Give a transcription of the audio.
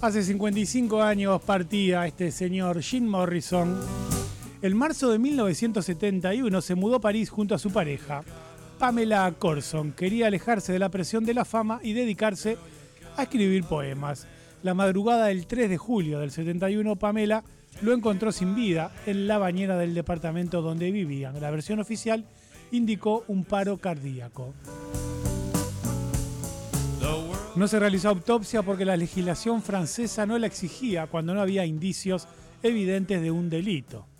Hace 55 años partía este señor Jim Morrison. En marzo de 1971 se mudó a París junto a su pareja, Pamela Corson. Quería alejarse de la presión de la fama y dedicarse a escribir poemas. La madrugada del 3 de julio del 71, Pamela lo encontró sin vida en la bañera del departamento donde vivían. La versión oficial indicó un paro cardíaco. No se realizó autopsia porque la legislación francesa no la exigía cuando no había indicios evidentes de un delito.